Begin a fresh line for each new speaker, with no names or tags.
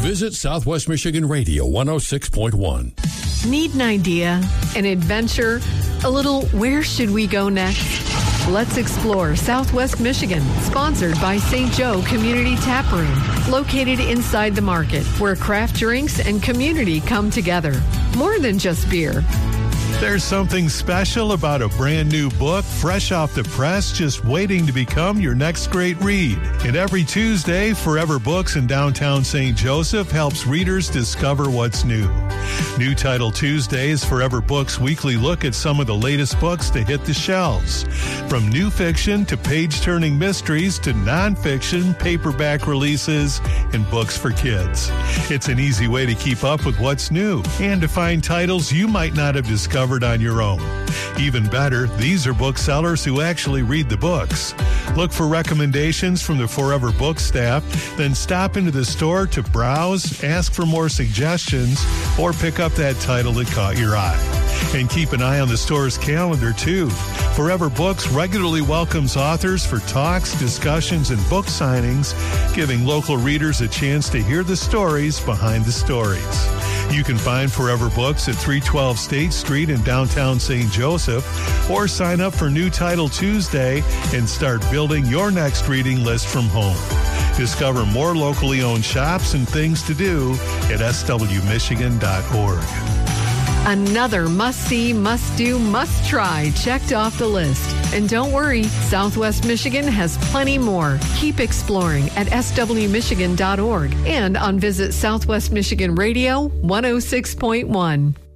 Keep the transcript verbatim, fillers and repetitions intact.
Visit Southwest Michigan Radio one oh six point one.
Need an idea, an adventure, a little where should we go next? Let's explore Southwest Michigan, sponsored by Saint Joe Community Tap Room, located inside the market, where craft drinks and community come together. More than just beer.
There's something special about a brand new book, fresh off the press, just waiting to become your next great read. And every Tuesday, Forever Books in downtown Saint Joseph helps readers discover what's new. New Title Tuesday is Forever Books' weekly look at some of the latest books to hit the shelves. From new fiction to page-turning mysteries to nonfiction, paperback releases, and books for kids. It's an easy way to keep up with what's new and to find titles you might not have discovered on your own. Even better, these are booksellers who actually read the books. Look for recommendations from the Forever Books staff, then stop into the store to browse, ask for more suggestions, or pick up that title that caught your eye. And keep an eye on the store's calendar, too. Forever Books regularly welcomes authors for talks, discussions, and book signings, giving local readers a chance to hear the stories behind the stories. You can find Forever Books at three twelve State Street in downtown Saint Joseph, or sign up for New Title Tuesday and start building your next reading list from home. Discover more locally owned shops and things to do at s w michigan dot org.
Another must-see, must-do, must-try checked off the list. And don't worry, Southwest Michigan has plenty more. Keep exploring at s w michigan dot org and on Visit Southwest Michigan Radio one oh six point one.